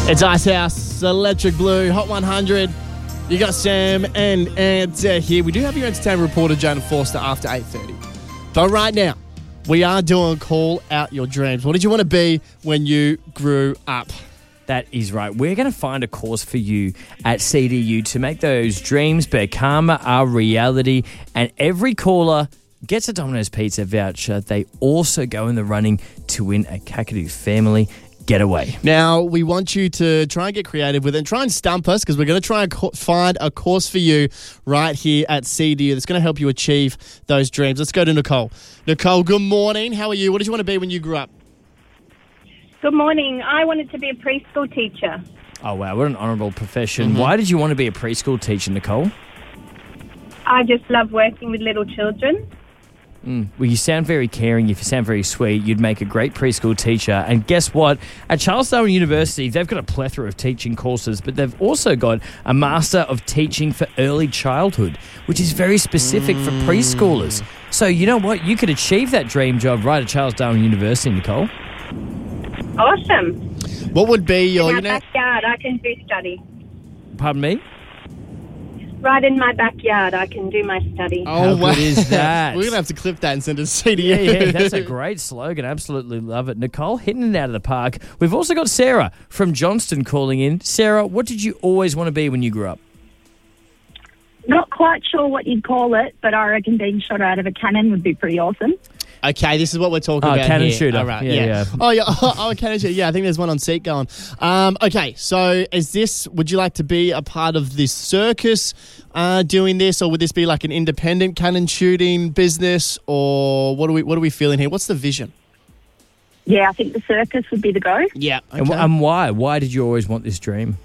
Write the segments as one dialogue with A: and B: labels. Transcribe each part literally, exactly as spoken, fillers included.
A: It's Icehouse, Electric Blue, Hot one hundred. You got Sam and Ant uh, here. We do have your entertainment reporter, Jonah Forster, after eight thirty. But right now, we are doing Call Out Your Dreams. What did you want to be when you grew up?
B: That is right. We're going to find a cause for you at C D U to make those dreams become a reality. And every caller gets a Domino's Pizza voucher. They also go in the running to win a Kakadu family getaway.
A: Now, we want you to try and get creative with it and try and stump us, because we're going to try and co- find a course for you right here at C D U that's going to help you achieve those dreams. Let's go to Nicole. Nicole, good morning. How are you? What did you want to be when you grew up?
C: Good morning. I wanted to be a preschool teacher.
B: Oh, wow. What an honourable profession.
A: Mm-hmm.
B: Why did you want to be a preschool teacher, Nicole?
C: I just love working with little children.
B: Mm. Well, you sound very caring. If you sound very sweet, you'd make a great preschool teacher. And guess what? At Charles Darwin University, they've got a plethora of teaching courses, but they've also got a Master of Teaching for Early Childhood, which is very specific mm. for preschoolers. So you know what? You could achieve that dream job right at Charles Darwin University, Nicole.
C: Awesome.
A: What would be your...
C: In
A: you
C: my
A: know,
C: backyard, I can do study.
B: Pardon me?
C: Right in my backyard, I can do my study.
A: Oh,
B: How
A: wow.
B: good is that?
A: We're going to have to clip that and send it to C D U.
B: Yeah, yeah, that's a great slogan. Absolutely love it. Nicole, hitting it out of the park. We've also got Sarah from Johnston calling in. Sarah, what did you always want to be when you grew up?
D: Not quite sure what you'd call it, but I reckon being shot out of a cannon would be pretty awesome.
A: Okay, this is what we're talking
B: Oh,
A: about
B: cannon
A: here.
B: shooter.
A: All right,
B: Yeah,
A: yeah.
B: yeah.
A: Oh, yeah. Oh, oh, cannon shooter. Yeah, I think there's one on seat going. Um, okay, so is this, would you like to be a part of this circus uh, doing this, or would this be like an independent cannon shooting business, or what are we, what are we feeling here? What's the vision?
D: Yeah, I think the circus would be the go.
A: Yeah. Okay.
B: And, and why? Why did you always want this dream?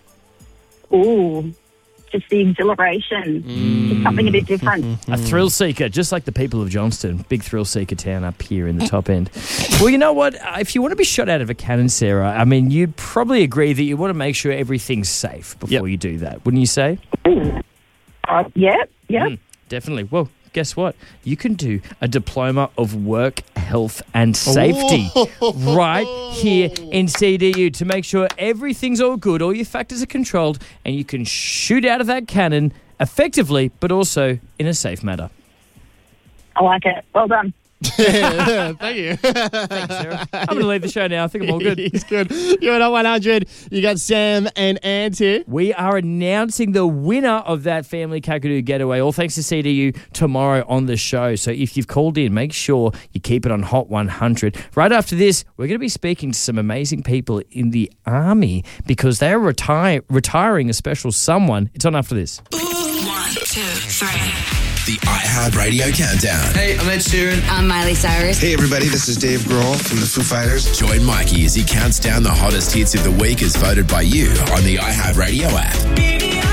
D: Ooh, just the exhilaration. Just something a bit different.
B: A thrill seeker, just like the people of Johnston. Big thrill seeker town up here in the top end. Well, you know what? Uh, If you want to be shot out of a cannon, Sarah, I mean, you'd probably agree that you want to make sure everything's safe before
A: Yep.
B: you do that, wouldn't you say?
D: Uh, yeah, yeah.
B: Mm, definitely. Well, guess what? You can do a diploma of work, health and safety right here in C D U to make sure everything's all good, all your factors are controlled, and you can shoot out of that cannon effectively, but also in a safe manner.
D: I like it. Well done.
A: Thank you.
B: Thanks, Sarah. I'm going to leave the show now. I think I'm all good.
A: He's good. You're at one hundred. You got Sam and Ant here.
B: We are announcing the winner of that family Kakadu getaway, all thanks to C D U, tomorrow on the show. So if you've called in, make sure you keep it on Hot one hundred. Right after this, we're going to be speaking to some amazing people in the Army because they are retire- retiring a special someone. It's on after this.
E: One, two, three.
F: The iHeartRadio Countdown.
G: Hey, I'm Ed Sheeran.
E: I'm Miley Cyrus.
H: Hey everybody, this is Dave Grohl from the Foo Fighters.
F: Join Mikey as he counts down the hottest hits of the week as voted by you on the iHeartRadio app.